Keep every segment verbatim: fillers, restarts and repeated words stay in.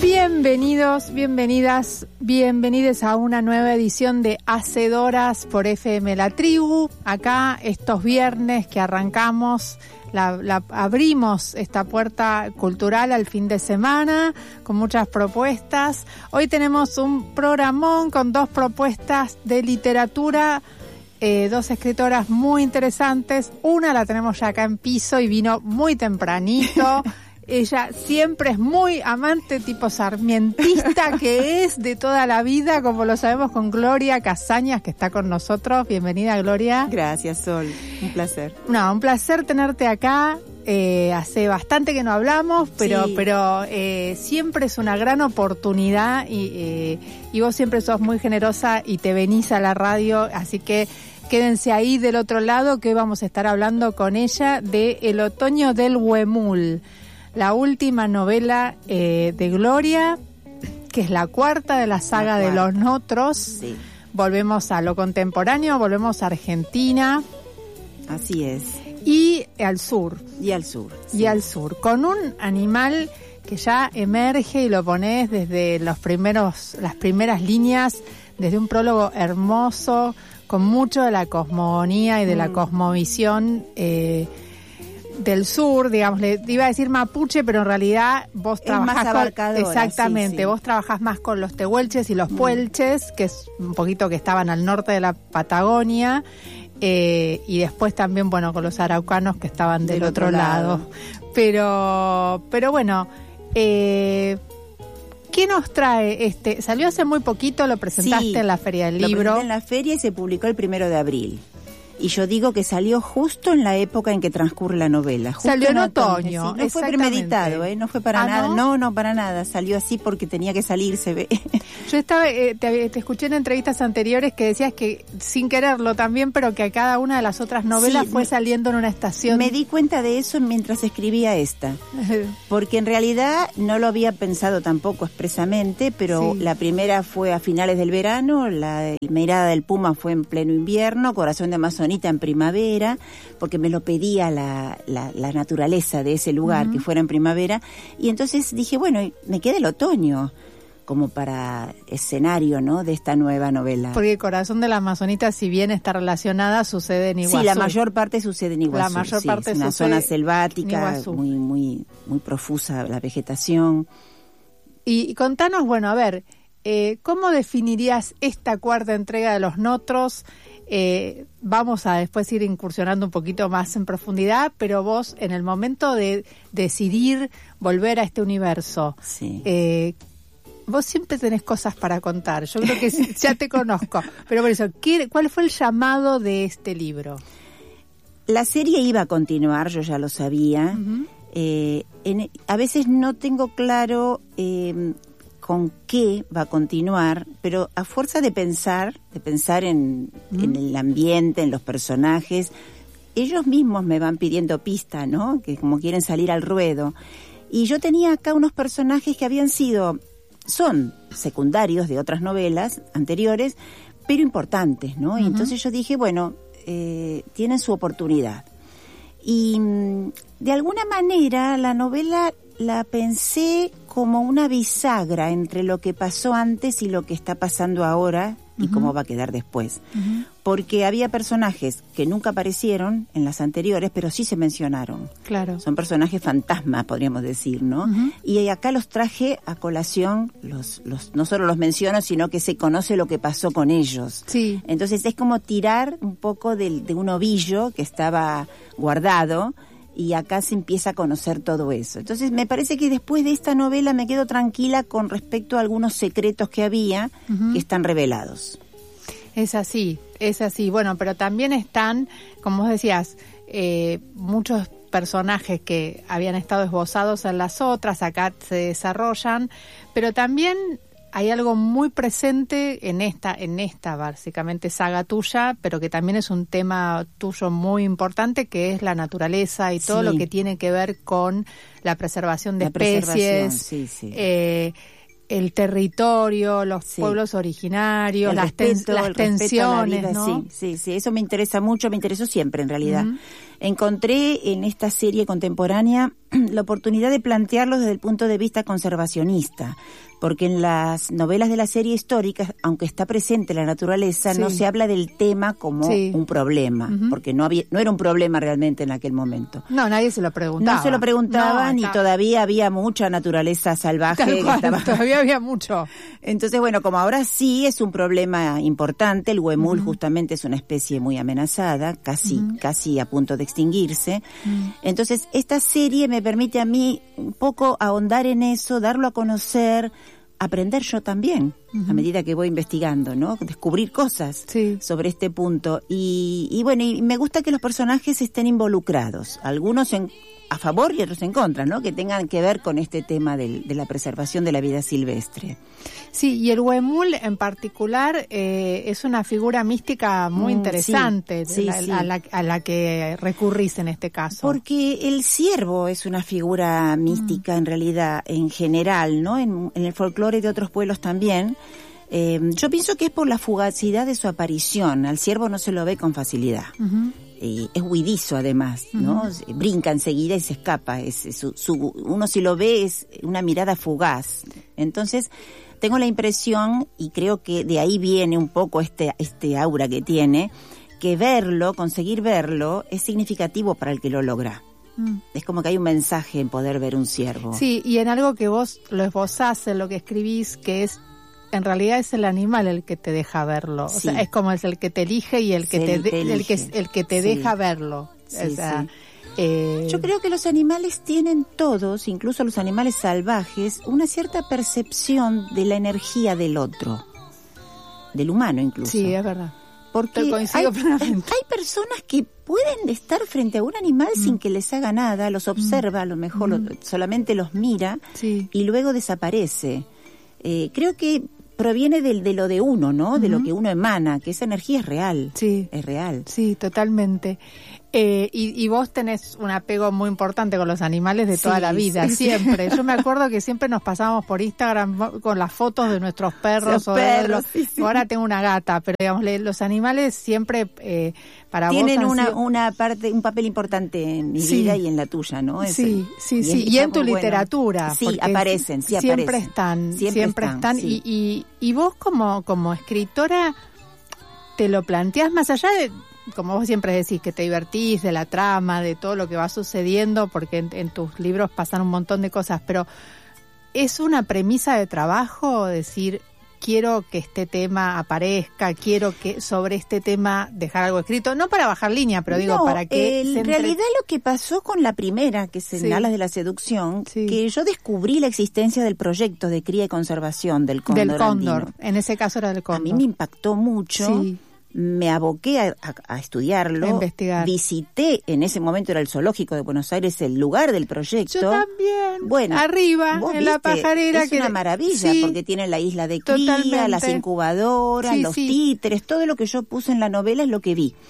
Bienvenidos, bienvenidas, bienvenides a una nueva edición de Hacedoras por F M La Tribu. Acá estos viernes que arrancamos, la, la, abrimos esta puerta cultural al fin de semana con muchas propuestas. Hoy tenemos un programón con dos propuestas de literatura, eh, dos escritoras muy interesantes. Una la tenemos ya acá en piso y vino muy tempranito. Ella siempre es muy amante, tipo sarmientista que es de toda la vida, como lo sabemos con Gloria Casañas, que está con nosotros. Bienvenida, Gloria. Gracias, Sol. Un placer. No, un placer tenerte acá. Eh, hace bastante que no hablamos, pero sí. pero eh, siempre es una gran oportunidad y, eh, y vos siempre sos muy generosa y te venís a la radio, así que quédense ahí del otro lado que hoy vamos a estar hablando con ella de El otoño del Huemul, la última novela eh, de Gloria, que es la cuarta de la saga la de los Notros. Sí. Volvemos a lo contemporáneo, volvemos a Argentina. Así es. Y al sur. Y al sur. Sí. Y al sur, con un animal que ya emerge y lo pones desde los primeros, las primeras líneas, desde un prólogo hermoso, con mucho de la cosmogonía y de mm. la cosmovisión eh, del sur, digamos, le iba a decir mapuche, pero en realidad vos trabajás con, exactamente, sí, sí. vos trabajás más con los tehuelches y los mm. puelches, que es un poquito que estaban al norte de la Patagonia, eh, y después también, bueno, con los araucanos que estaban del, del otro, otro lado. lado. Pero, pero bueno, eh, ¿qué nos trae este? Salió hace muy poquito, lo presentaste sí, en la Feria del Libro. Lo presenté en la feria y se publicó el primero de abril. Y yo digo que salió justo en la época en que transcurre la novela. Justo salió en otoño. otoño sí, no fue premeditado, ¿eh? No fue para ¿Ah, nada. No? no, no, para nada. Salió así porque tenía que salir, se ve. Yo estaba, eh, te, te escuché en entrevistas anteriores que decías que sin quererlo también, pero que a cada una de las otras novelas sí, fue saliendo en una estación. Me di cuenta de eso mientras escribía esta. Porque en realidad no lo había pensado tampoco expresamente, pero sí. La primera fue a finales del verano, la Mirada del Puma fue en pleno invierno, Corazón de Amazonía en primavera, porque me lo pedía la, la, la naturaleza de ese lugar, uh-huh. que fuera en primavera, y entonces dije, bueno, me queda el otoño como para escenario, ¿no?, de esta nueva novela. Porque el Corazón de la Amazonita, si bien está relacionada, sucede en Iguazú. Sí, la mayor parte sucede en Iguazú. La mayor sí, parte es una sucede zona selvática, muy, muy, muy profusa la vegetación. Y, y contanos, bueno, a ver, eh, ¿cómo definirías esta cuarta entrega de Los Notros? Eh, vamos a después ir incursionando un poquito más en profundidad, pero vos en el momento de decidir volver a este universo, sí. eh, vos siempre tenés cosas para contar. Yo creo que ya te conozco, pero por eso, ¿qué, ¿cuál fue el llamado de este libro? La serie iba a continuar, yo ya lo sabía. Uh-huh. Eh, en, a veces no tengo claro Eh, con qué va a continuar, pero a fuerza de pensar, de pensar en, mm. en el ambiente, en los personajes, ellos mismos me van pidiendo pista, ¿no?, que como quieren salir al ruedo. Y yo tenía acá unos personajes que habían sido, son secundarios de otras novelas anteriores, pero importantes, ¿no? Uh-huh. Y entonces yo dije, bueno, eh, tienen su oportunidad. Y de alguna manera la novela la pensé como una bisagra entre lo que pasó antes y lo que está pasando ahora y uh-huh. cómo va a quedar después. Uh-huh. Porque había personajes que nunca aparecieron en las anteriores, pero sí se mencionaron. Claro. Son personajes fantasmas, podríamos decir, ¿no? Uh-huh. Y acá los traje a colación, los, los, no solo los menciono, sino que se conoce lo que pasó con ellos. Sí. Entonces es como tirar un poco de, de un ovillo que estaba guardado, y acá se empieza a conocer todo eso. Entonces me parece que después de esta novela me quedo tranquila con respecto a algunos secretos que había uh-huh. que están revelados. Es así, es así. Bueno, pero también están, como vos decías, eh, muchos personajes que habían estado esbozados en las otras, acá se desarrollan, pero también hay algo muy presente en esta, en esta básicamente saga tuya, pero que también es un tema tuyo muy importante, que es la naturaleza y todo sí. lo que tiene que ver con la preservación de la especies, sí, sí. Eh, el territorio, los sí. pueblos originarios, el las, respeto, ten, las el tensiones, vida, ¿no? Sí, sí, sí, eso me interesa mucho, me interesó siempre en realidad. Uh-huh. encontré en esta serie contemporánea la oportunidad de plantearlo desde el punto de vista conservacionista, porque en las novelas de la serie histórica, aunque está presente la naturaleza, sí. no se habla del tema como sí. un problema, uh-huh. porque no había, no era un problema realmente en aquel momento. No, nadie se lo preguntaba. No se lo preguntaban no, y todavía había mucha naturaleza salvaje. Tal cual, que estaba... Todavía había mucho. Entonces, bueno, como ahora sí es un problema importante, el huemul uh-huh. justamente es una especie muy amenazada, casi, uh-huh. casi a punto de extinguirse. Uh-huh. Entonces, esta serie me permite a mí un poco ahondar en eso, darlo a conocer, aprender yo también, uh-huh. a medida que voy investigando, ¿no? Descubrir cosas sí. sobre este punto. Y, y bueno, y me gusta que los personajes estén involucrados, algunos en, a favor y otros en contra, ¿no? Que tengan que ver con este tema del, de la preservación de la vida silvestre. Sí, y el huemul en particular eh, es una figura mística muy mm, interesante sí, la, sí, a, sí. la, a la que recurrís en este caso. Porque el ciervo es una figura mística mm. en realidad, en general, ¿no? En, en el folclore de otros pueblos también. Eh, yo pienso que es por la fugacidad de su aparición. Al ciervo no se lo ve con facilidad. Uh-huh. Eh, es huidizo además, ¿no? Uh-huh. Brinca enseguida y se escapa. Es, es su, su, uno si lo ve es una mirada fugaz. Entonces, tengo la impresión, y creo que de ahí viene un poco este, este aura que tiene, que verlo, conseguir verlo, es significativo para el que lo logra. Mm. Es como que hay un mensaje en poder ver un ciervo. Sí, y en algo que vos lo esbozás, en lo que escribís, que es, en realidad es el animal el que te deja verlo. Sí. O sea, es como es el que te elige y el que, te, de, te el que el que te sí. deja verlo. Sí, o sea, sí. Eh... Yo creo que los animales tienen todos, incluso los animales salvajes, una cierta percepción de la energía del otro, del humano incluso. Sí, es verdad. Porque hay, hay personas que pueden estar frente a un animal mm. sin que les haga nada, los observa, mm. a lo mejor mm. lo, solamente los mira sí. y luego desaparece. Eh, creo que proviene de, de lo de uno, ¿no? Mm-hmm. De lo que uno emana, que esa energía es real. Sí. Es real. Sí, totalmente. Eh, y, y vos tenés un apego muy importante con los animales de toda sí, la vida, sí, siempre. Sí. Yo me acuerdo que siempre nos pasábamos por Instagram con las fotos de nuestros perros. O perros de los, sí, sí. Ahora tengo una gata, pero digamos, los animales siempre eh, para tienen vos una, sido... una parte, un papel importante en mi sí. vida y en la tuya, ¿no? Es sí, el, sí, y sí. Y en tu literatura. Bueno. Sí, aparecen, sí siempre aparecen. Están, siempre, siempre están. están. Sí. Y, y, y vos como, como escritora te lo planteás más allá de... Como vos siempre decís, que te divertís de la trama, de todo lo que va sucediendo, porque en, en tus libros pasan un montón de cosas, pero ¿es una premisa de trabajo decir, quiero que este tema aparezca, quiero que sobre este tema dejar algo escrito? No para bajar línea, pero digo, no, para que... En entre... realidad lo que pasó con la primera, que es en sí. Alas de la Seducción, sí. que yo descubrí la existencia del proyecto de cría y conservación del cóndor Del cóndor, andino. En ese caso era del cóndor. A mí me impactó mucho. Sí. Me aboqué a, a, a estudiarlo, a investigar. Visité, en ese momento era el Zoológico de Buenos Aires, el lugar del proyecto. Yo también, bueno, arriba, en viste, la pajarera. Es que una maravilla, sí, porque tienen la isla de cría, totalmente. Las incubadoras, sí, los sí. títeres, todo lo que yo puse en la novela es lo que vi.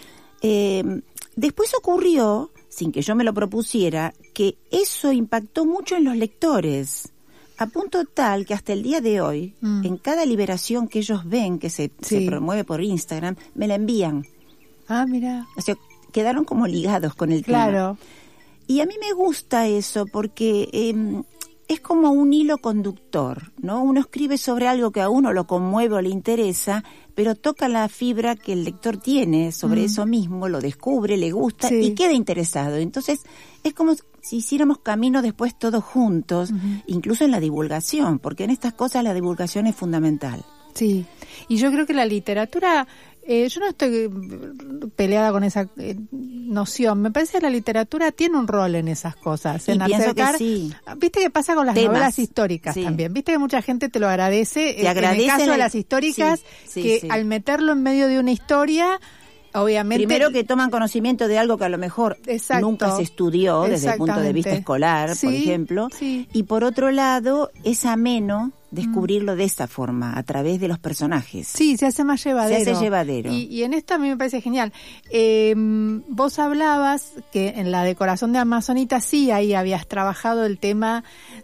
Eh, después ocurrió, sin que yo me lo propusiera, que eso impactó mucho en los lectores. A punto tal que hasta el día de hoy, mm. en cada liberación que ellos ven, que se, sí. se promueve por Instagram, me la envían. Ah, mira. O sea, quedaron como ligados con el claro. tema. Y a mí me gusta eso porque eh, es como un hilo conductor, ¿no? Uno escribe sobre algo que a uno lo conmueve o le interesa, pero toca la fibra que el lector tiene sobre mm. eso mismo, lo descubre, le gusta sí. y queda interesado. Entonces, es como si hiciéramos camino después todos juntos, uh-huh. incluso en la divulgación, porque en estas cosas la divulgación es fundamental. Sí, y yo creo que la literatura, eh, yo no estoy peleada con esa eh, noción, me parece que la literatura tiene un rol en esas cosas, y en acercar, que sí. viste que pasa con las Temas. Novelas históricas sí. también, viste que mucha gente te lo agradece, te agradece en el caso la... de las históricas, sí, sí, que sí. al meterlo en medio de una historia, obviamente. Primero que toman conocimiento de algo que a lo mejor Exacto. nunca se estudió desde el punto de vista escolar, sí, por ejemplo. Sí. Y por otro lado, es ameno descubrirlo mm. de esa forma, a través de los personajes. Sí, se hace más llevadero. Se hace llevadero. Y, y en esto a mí me parece genial. Eh, vos hablabas que en la decoración de Amazonita sí, ahí habías trabajado el tema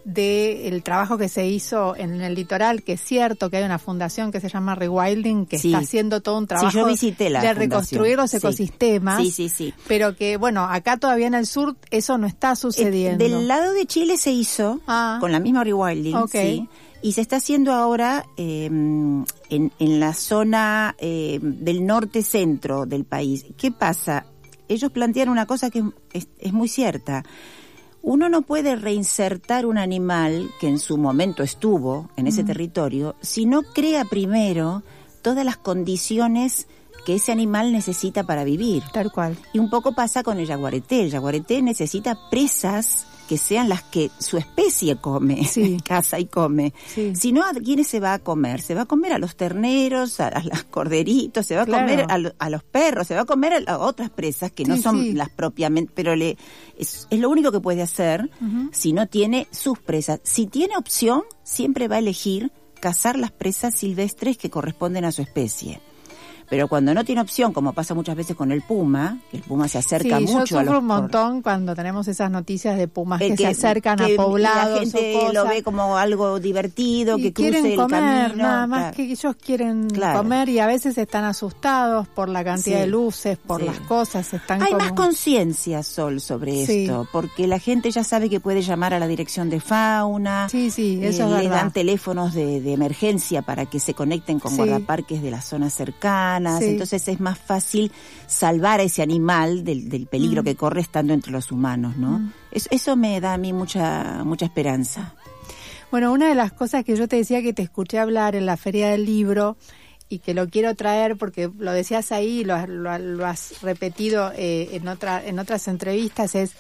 del trabajo que se hizo en el litoral, que es cierto que hay una fundación que se llama Rewilding, que sí. está haciendo todo un trabajo sí, yo visité la de fundación. reconstruir los sí. ecosistemas. Sí, sí, sí. Pero que, bueno, acá todavía en el sur eso no está sucediendo. Eh, del lado de Chile se hizo, ah. con la misma Rewilding, okay. sí. Y se está haciendo ahora eh, en, en la zona eh, del norte-centro del país. ¿Qué pasa? Ellos plantean una cosa que es, es muy cierta. Uno no puede reinsertar un animal que en su momento estuvo en ese mm. territorio si no crea primero todas las condiciones que ese animal necesita para vivir. Tal cual. Y un poco pasa con el yaguareté. El yaguareté necesita presas que sean las que su especie come, sí. caza y come. Sí. Si no, ¿a quiénes se va a comer? Se va a comer a los terneros, a, a los corderitos, se va a claro. comer a, lo, a los perros, se va a comer a, a otras presas que sí, no son sí. las propiamente, pero le es, es lo único que puede hacer uh-huh. si no tiene sus presas. Si tiene opción, siempre va a elegir cazar las presas silvestres que corresponden a su especie. Pero cuando no tiene opción, como pasa muchas veces con el puma, que el puma se acerca sí, mucho yo a los... Sí, un montón cuando tenemos esas noticias de pumas que, que se acercan que a poblados. La gente o lo ve como algo divertido, y que cruce quieren el comer, camino. Nada más claro. que ellos quieren claro. comer y a veces están asustados por la cantidad sí, de luces, por sí. las cosas. Están Hay como... más conciencia, Sol, sobre sí. esto, porque la gente ya sabe que puede llamar a la dirección de fauna. Sí, sí, eso eh, es le verdad. dan teléfonos de, de emergencia para que se conecten con sí. guardaparques de las zonas cercanas. Sí. Entonces es más fácil salvar a ese animal del, del peligro mm. que corre estando entre los humanos, ¿no? Mm. Eso, eso me da a mí mucha mucha esperanza. Bueno, una de las cosas que yo te decía que te escuché hablar en la Feria del Libro y que lo quiero traer porque lo decías ahí, lo, lo, lo has repetido eh, en otra en otras entrevistas, es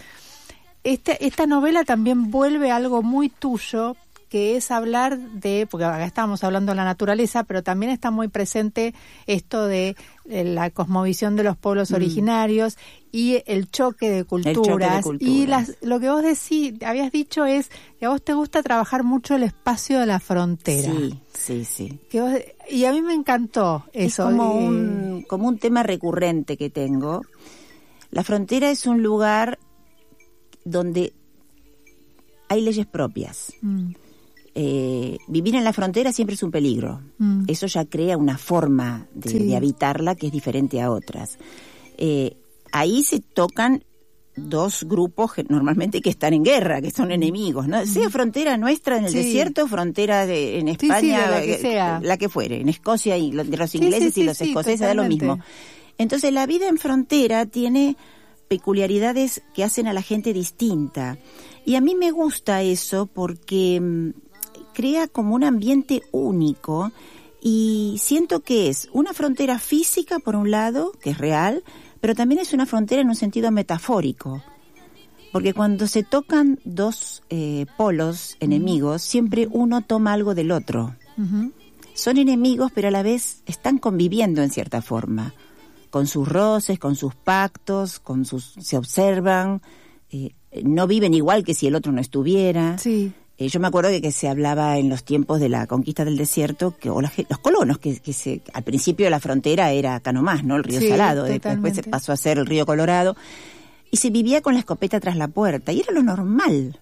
este, esta novela también vuelve algo muy tuyo, que es hablar de, porque acá estábamos hablando de la naturaleza, pero también está muy presente esto de, de la cosmovisión de los pueblos mm. originarios y el choque de culturas. El choque de culturas. Y las, lo que vos decís, habías dicho es que a vos te gusta trabajar mucho el espacio de la frontera. Sí, sí, sí. Que vos, y a mí me encantó eso. Es como, eh, un, como un tema recurrente que tengo. La frontera es un lugar donde hay leyes propias. Mm. Eh, vivir en la frontera siempre es un peligro. Mm. Eso ya crea una forma de, sí. de habitarla que es diferente a otras. Eh, ahí se tocan dos grupos que, normalmente que están en guerra, que son enemigos, ¿no? Mm. Sea frontera nuestra en el sí. desierto, frontera de, en España, sí, sí, de la, que sea. la que fuere, en Escocia y de los ingleses sí, sí, y los sí, escoceses sí, da lo mismo. Entonces la vida en frontera tiene peculiaridades que hacen a la gente distinta. Y a mí me gusta eso porque crea como un ambiente único y siento que es una frontera física por un lado, que es real, pero también es una frontera en un sentido metafórico, porque cuando se tocan dos eh, polos enemigos, siempre uno toma algo del otro. Uh-huh. Son enemigos, pero a la vez están conviviendo en cierta forma, con sus roces, con sus pactos, con sus se observan, eh, no viven igual que si el otro no estuviera. Sí. Eh, yo me acuerdo de que se hablaba en los tiempos de la conquista del desierto, que o la, los colonos, que, que se, al principio la frontera era acá nomás, ¿no? El río sí, Salado, totalmente. Después se pasó a ser el río Colorado, y se vivía con la escopeta tras la puerta, y era lo normal.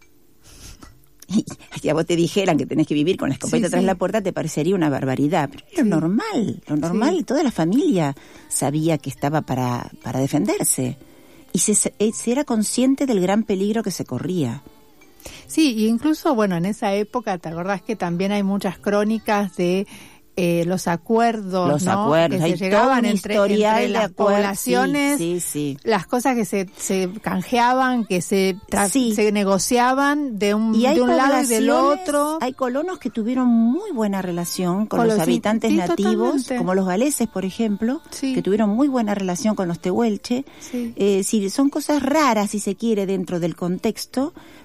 Y si a vos te dijeran que tenés que vivir con la escopeta sí, tras sí. la puerta, te parecería una barbaridad, pero era sí. lo normal, lo normal, sí. toda la familia sabía que estaba para, para defenderse, y se, se era consciente del gran peligro que se corría. Sí, y incluso, bueno, en esa época, ¿te acordás que también hay muchas crónicas de eh, los acuerdos, los ¿no? acuerdos, que hay se llegaban todo entre, historial entre las de acuerdo, poblaciones, sí, sí, sí. las cosas que se, se canjeaban, que se, tra- sí. se negociaban de un, y de un lado y del otro. Hay colonos que tuvieron muy buena relación con, con los, los habitantes sí, nativos, totalmente. Como los galeses, por ejemplo, sí. que tuvieron muy buena relación con los tehuelche. Sí. Eh, sí, son cosas raras, si se quiere, dentro del contexto,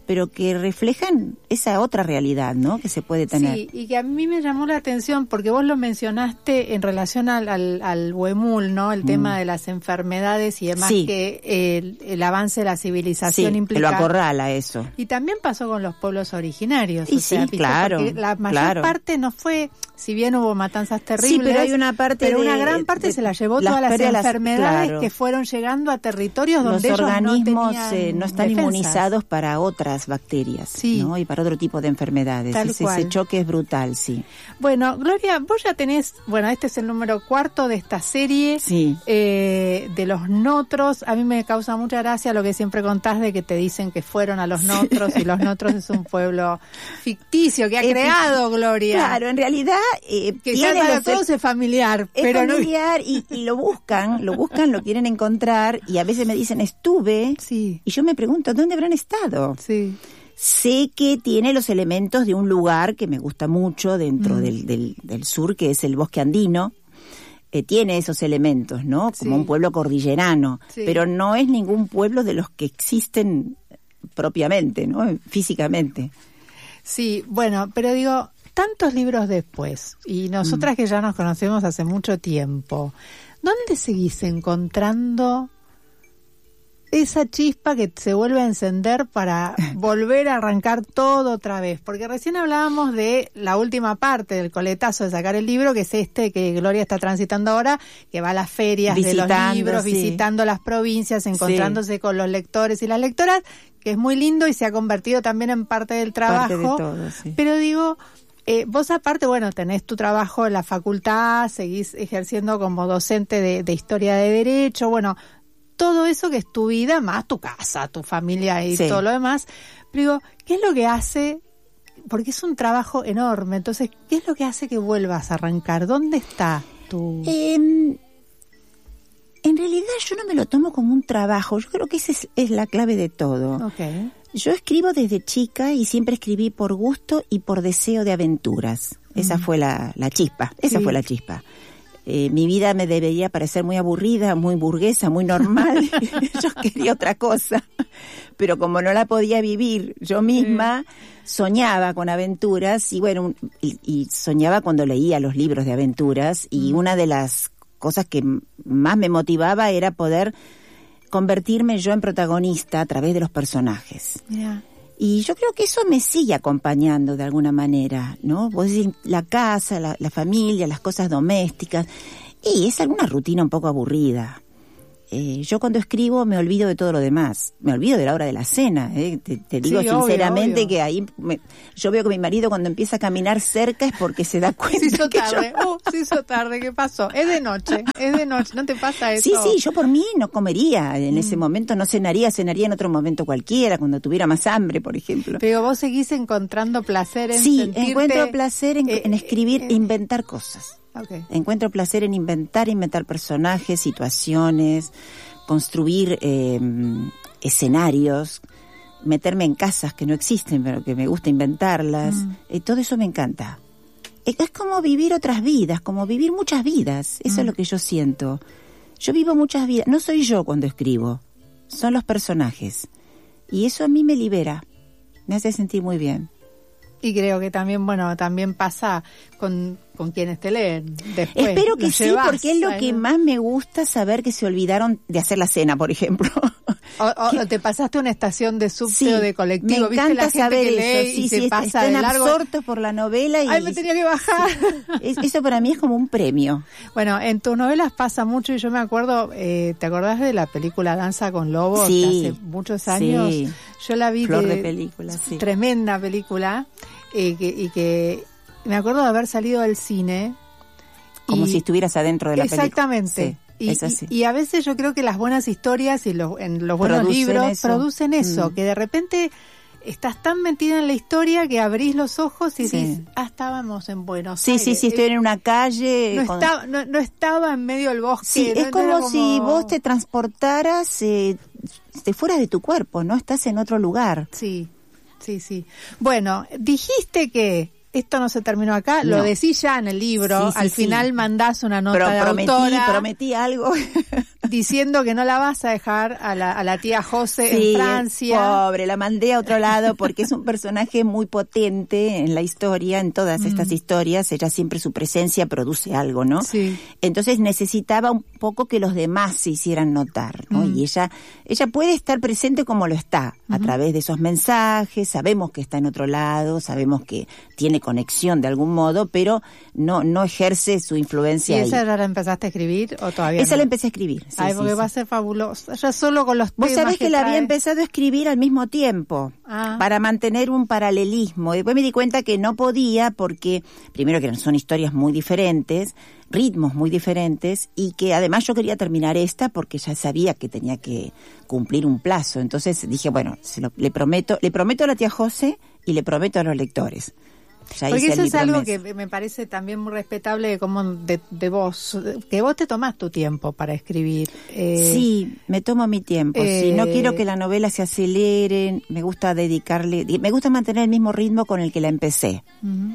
pero que reflejan esa otra realidad, ¿no? Que se puede tener. Sí, y que a mí me llamó la atención porque vos lo mencionaste en relación al, al, al huemul, ¿no? El mm. tema de las enfermedades y demás, sí. que el, el avance de la civilización sí, implica. Lo acorrala eso. Y también pasó con los pueblos originarios. Y o sea, sí, claro. La mayor claro. parte no fue, si bien hubo matanzas terribles, sí, pero hay una parte pero de, una gran parte de, se la llevó todas las enfermedades claro. que fueron llegando a territorios los donde ellos organismos no, eh, no están defensas. inmunizados para otras bacterias. Sí. ¿no? Y para otro tipo de enfermedades. Ese, ese choque es brutal, sí. Bueno, Gloria, vos ya tenés, bueno, este es el número cuarto de esta serie, sí. eh, de los Notros. A mí me causa mucha gracia lo que siempre contás de que te dicen que fueron a los Notros y los Notros es un pueblo ficticio que ha eh, creado Gloria. Claro, en realidad eh, que ya para todos es familiar, es pero familiar no... y, y lo buscan, lo buscan, lo quieren encontrar y a veces me dicen estuve sí. y yo me pregunto ¿dónde habrán estado? Sí. Sé que tiene los elementos de un lugar que me gusta mucho dentro mm. del, del, del sur, que es el bosque andino. Eh, tiene esos elementos, ¿no? Como sí. un pueblo cordillerano, sí. pero no es ningún pueblo de los que existen propiamente, ¿no? Físicamente. Sí, bueno, pero digo, tantos libros después, y nosotras mm. que ya nos conocemos hace mucho tiempo, ¿dónde seguís encontrando esa chispa que se vuelve a encender para volver a arrancar todo otra vez? Porque recién hablábamos de la última parte del coletazo de sacar el libro, que es este que Gloria está transitando ahora, que va a las ferias visitando, de los libros, sí. visitando las provincias, encontrándose sí. con los lectores y las lectoras, que es muy lindo y se ha convertido también en parte del trabajo. Parte de todo, sí. Pero digo, eh, vos aparte, bueno, tenés tu trabajo en la facultad, seguís ejerciendo como docente de, de Historia de Derecho, bueno, todo eso que es tu vida, más tu casa, tu familia y sí. todo lo demás. Pero digo, ¿qué es lo que hace? Porque es un trabajo enorme, entonces, ¿qué es lo que hace que vuelvas a arrancar? ¿Dónde está tu...? Eh, en realidad yo no me lo tomo como un trabajo, yo creo que esa es, es la clave de todo. Okay. Yo escribo desde chica y siempre escribí por gusto y por deseo de aventuras. Mm. Esa fue la, la chispa, esa sí. fue la chispa. Eh, mi vida me debería parecer muy aburrida, muy burguesa, muy normal. Yo quería otra cosa. Pero como no la podía vivir yo misma, sí. soñaba con aventuras y bueno, y, y soñaba cuando leía los libros de aventuras y mm. una de las cosas que más me motivaba era poder convertirme yo en protagonista a través de los personajes. Yeah. Y yo creo que eso me sigue acompañando de alguna manera, ¿no? Vos decís, la casa, la, la familia, las cosas domésticas, y es alguna rutina un poco aburrida. Eh, yo cuando escribo me olvido de todo lo demás, me olvido de la hora de la cena, ¿eh? te, te digo sí, sinceramente obvio, obvio. que ahí me, yo veo que mi marido cuando empieza a caminar cerca es porque se da cuenta se hizo que tarde, yo... uh, se hizo tarde, ¿qué pasó? Es de noche, es de noche, ¿no te pasa eso? Sí, sí, yo por mí no comería en mm. ese momento, no cenaría, cenaría en otro momento cualquiera, cuando tuviera más hambre, por ejemplo. Pero vos seguís encontrando placer en sí, sentirte... encuentro placer en, eh, en escribir e eh, inventar cosas. Okay. Encuentro placer en inventar, inventar personajes, situaciones, construir eh, escenarios, meterme en casas que no existen, pero que me gusta inventarlas. Mm. Eh, todo eso me encanta. Es, es como vivir otras vidas, como vivir muchas vidas. Eso mm. es lo que yo siento. Yo vivo muchas vidas. No soy yo cuando escribo, son los personajes. Y eso a mí me libera, me hace sentir muy bien. Y creo que también, bueno, también pasa con, con quienes te leen después. Espero que sí, porque es lo que más me gusta, saber que se olvidaron de hacer la cena, por ejemplo. O, o, o te pasaste una estación de subte sí, o de colectivo, me encanta ¿viste la gente saber que lee eso, sí, y sí, se pasa están de largo? absortos por la novela y... ¡Ay, me tenía que bajar! Sí, eso para mí es como un premio. Bueno, en tus novelas pasa mucho y yo me acuerdo, eh, ¿te acordás de la película Danza con Lobos? Sí. Hace muchos años. Sí. Yo la vi Flor de, de película, sí. Tremenda película. Y que, y que me acuerdo de haber salido del cine. Como y, si estuvieras adentro de la exactamente. película. Exactamente. Y, es así. Y, y a veces yo creo que las buenas historias y los, en los buenos producen libros eso. producen eso, mm. que de repente estás tan metida en la historia que abrís los ojos y sí. dices, ah, estábamos en Buenos sí, Aires. Sí, sí, sí, estoy en una calle. No, con... estaba, no, no estaba en medio del bosque. Sí, no, es como, no como si vos te transportaras, eh, te fueras de tu cuerpo, ¿no? Estás en otro lugar. Sí, sí, sí. Bueno, dijiste que esto no se terminó acá, no. Lo decís ya en el libro, sí, sí, al final sí. mandás una nota Pero, de prometí, autora. Prometí algo. diciendo que no la vas a dejar a la, a la tía José sí, en Francia. Pobre, la mandé a otro lado porque es un personaje muy potente en la historia, en todas mm. estas historias, ella siempre su presencia produce algo, ¿no? Sí. Entonces necesitaba un poco que los demás se hicieran notar, ¿no? Mm. Y ella, ella puede estar presente como lo está, mm. a través de esos mensajes, sabemos que está en otro lado, sabemos que tiene conexión de algún modo, pero no, no ejerce su influencia. ¿Y ahí. esa ya la empezaste a escribir o todavía Esa no? la empecé a escribir. Sí, Ay, sí, porque sí. va a ser fabuloso. Ya solo con los Vos temas sabés que, que la trae. había empezado a escribir al mismo tiempo, ah. para mantener un paralelismo. Después me di cuenta que no podía porque, primero que son historias muy diferentes, ritmos muy diferentes, y que además yo quería terminar esta porque ya sabía que tenía que cumplir un plazo. Entonces dije, bueno, se lo, le prometo, le prometo a la tía José y le prometo a los lectores. Ya Porque eso es algo promesa. que me parece también muy respetable de, como de, de vos, que vos te tomás tu tiempo para escribir. Eh, sí, me tomo mi tiempo. Eh, sí. No quiero que la novela se acelere, me gusta dedicarle, me gusta mantener el mismo ritmo con el que la empecé. Uh-huh.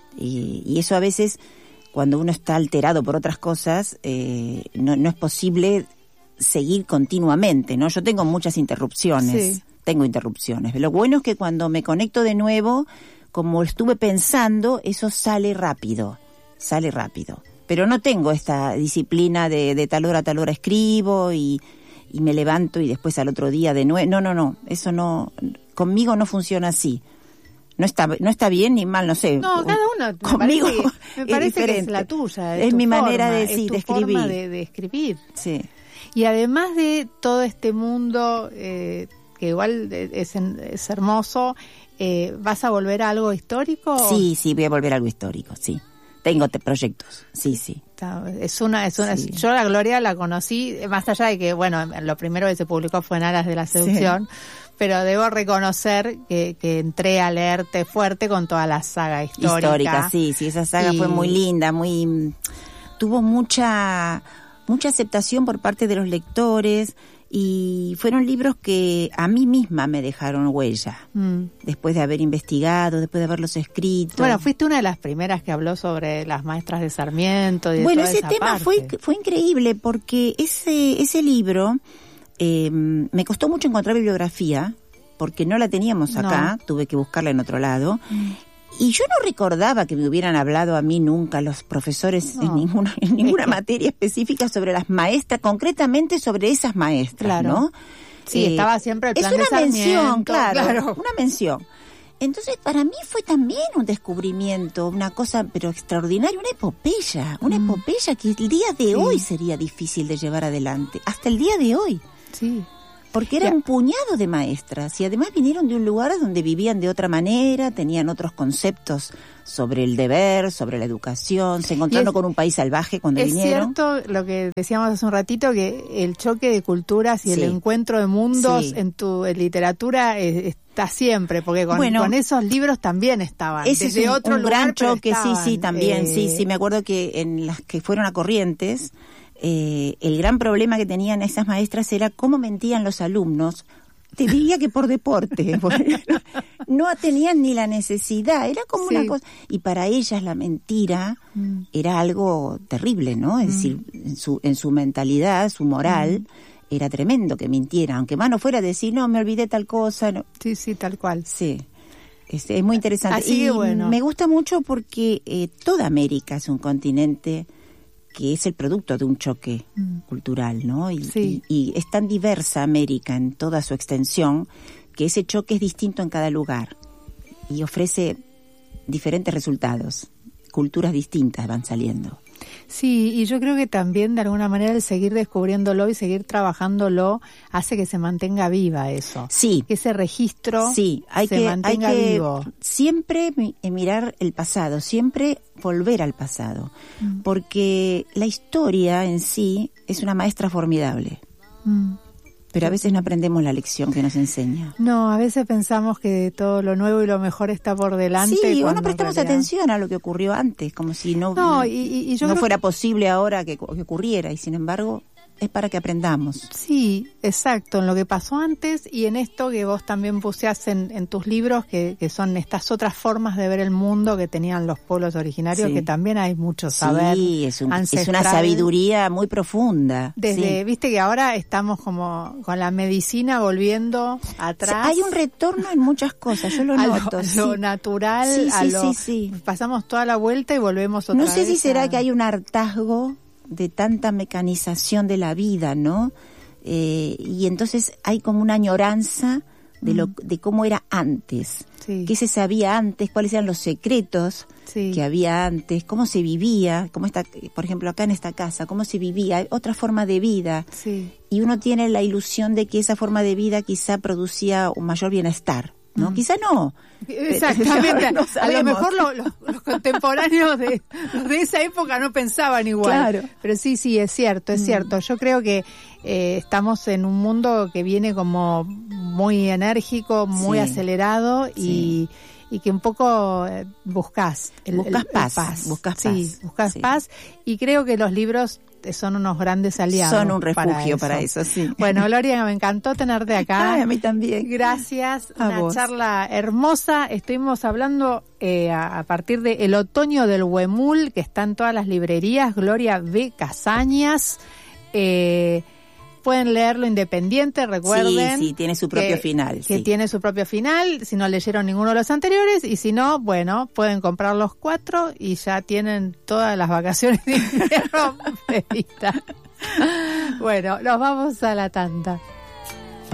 y, y eso a veces, cuando uno está alterado por otras cosas, eh, no, no es posible seguir continuamente, ¿no? Yo tengo muchas interrupciones, sí. tengo interrupciones. Lo bueno es que cuando me conecto de nuevo, como estuve pensando, eso sale rápido, sale rápido. Pero no tengo esta disciplina de, de tal hora a tal hora escribo y, y me levanto y después al otro día de nuevo. No, no, no, eso no, conmigo no funciona así. No está, no está bien ni mal, no sé. No, cada uno. Conmigo me parece, me parece es diferente. Que es la tuya. Es, es tu mi forma, manera de, es sí, tu de escribir. Forma de, de escribir. Sí. Y además de todo este mundo, eh, que igual es, es hermoso, eh, ¿vas a volver a algo histórico? Sí, sí, voy a volver a algo histórico, sí. Tengo te proyectos, sí, sí. Es una, es una. Sí. Yo a Gloria la conocí, más allá de que, bueno, lo primero que se publicó fue en Alas de la Seducción, sí. pero debo reconocer que, que entré a leerte fuerte con toda la saga histórica. Histórica, sí, sí, esa saga y... fue muy linda, muy, tuvo mucha, mucha aceptación por parte de los lectores. Y fueron libros que a mí misma me dejaron huella, mm. después de haber investigado, después de haberlos escrito. Bueno, fuiste una de las primeras que habló sobre las maestras de Sarmiento. Y de bueno, toda ese esa tema parte. fue fue increíble porque ese ese libro eh, me costó mucho encontrar bibliografía porque no la teníamos acá, no. tuve que buscarla en otro lado. Mm. Y yo no recordaba que me hubieran hablado a mí nunca los profesores no. en ninguna en ninguna materia específica sobre las maestras, concretamente sobre esas maestras, claro. ¿no? Sí, eh, estaba siempre el plan es una de Sarmiento, mención, claro, claro, una mención. Entonces, para mí fue también un descubrimiento, una cosa pero extraordinaria, una epopeya, una mm. epopeya que el día de sí. hoy sería difícil de llevar adelante, hasta el día de hoy. Sí. Porque era yeah. un puñado de maestras y además vinieron de un lugar donde vivían de otra manera, tenían otros conceptos sobre el deber, sobre la educación, se encontraron es, con un país salvaje cuando es vinieron. Es cierto lo que decíamos hace un ratito, que el choque de culturas y sí. el encuentro de mundos sí. en tu en literatura es, está siempre, porque con, bueno, con esos libros también estaban. Ese desde es un, otro un lugar, gran choque, estaban, sí, sí, también, eh... sí, sí, me acuerdo que en las que fueron a Corrientes, Eh, el gran problema que tenían esas maestras era cómo mentían los alumnos. Te diría que por deporte. No tenían ni la necesidad. Era como sí. una cosa. Y para ellas la mentira mm. era algo terrible, ¿no? Es mm. decir, en su, en su mentalidad, su moral, mm. era tremendo que mintieran. Aunque más no fuera decir, no, me olvidé tal cosa. No. Sí, sí, tal cual. Sí. Es, es muy interesante. Así y que bueno. me gusta mucho porque eh, toda América es un continente que es el producto de un choque mm. cultural, ¿no? Y, sí. y, y es tan diversa América en toda su extensión que ese choque es distinto en cada lugar y ofrece diferentes resultados. Culturas distintas van saliendo. Sí, y yo creo que también de alguna manera el seguir descubriéndolo y seguir trabajándolo hace que se mantenga viva eso. Sí. Que ese registro sí, hay se que, mantenga hay que vivo. Siempre mirar el pasado, siempre volver al pasado, mm. porque la historia en sí es una maestra formidable. Mm. Pero a veces no aprendemos la lección que nos enseña. No, a veces pensamos que todo lo nuevo y lo mejor está por delante. Sí, o no prestamos realidad... atención a lo que ocurrió antes, como si no, no, y, y yo no creo... fuera posible ahora que, que ocurriera, y sin embargo... es para que aprendamos. Sí, exacto, en lo que pasó antes y en esto que vos también pusías en, en tus libros, que, que son estas otras formas de ver el mundo que tenían los pueblos originarios, sí. que también hay mucho saber. Sí, es, un, es una sabiduría muy profunda. Desde, sí. viste que ahora estamos como con la medicina volviendo atrás. O sea, hay un retorno en muchas cosas, yo lo a noto. Lo, a sí. lo natural, sí, a sí, lo, sí, sí. pasamos toda la vuelta y volvemos otra No vez. sé si será a... que hay un hartazgo de tanta mecanización de la vida, ¿no? Eh, y entonces hay como una añoranza de lo de cómo era antes, sí. qué se sabía antes, cuáles eran los secretos sí. que había antes, cómo se vivía, cómo está, por ejemplo, acá en esta casa, cómo se vivía, otra forma de vida. Sí. Y uno tiene la ilusión de que esa forma de vida quizá producía un mayor bienestar. ¿No? Mm. Quizá no. Exactamente. No a lo mejor lo, lo, los contemporáneos de, de esa época no pensaban igual. Claro. Pero sí, sí, es cierto, es mm. cierto. Yo creo que eh, estamos en un mundo que viene como muy enérgico, muy sí. acelerado y, sí. y que un poco eh, buscas el, buscas el, paz, el paz. Buscas paz. Sí, buscas sí. paz. Y creo que los libros son unos grandes aliados. Son un refugio para para eso, eso, para eso sí. Bueno, Gloria, me encantó tenerte acá. Ay, a mí también. Gracias. A Una vos. charla hermosa. Estuvimos hablando eh, a, a partir de El otoño del Huemul, que está en todas las librerías. Gloria B. Casañas. Eh, pueden leerlo independiente, recuerden. Sí, sí, tiene su propio que, final. Que sí. tiene su propio final, si no leyeron ninguno de los anteriores, y si no, bueno, pueden comprar los cuatro y ya tienen todas las vacaciones de invierno previstas. Bueno, nos vamos a la tanda.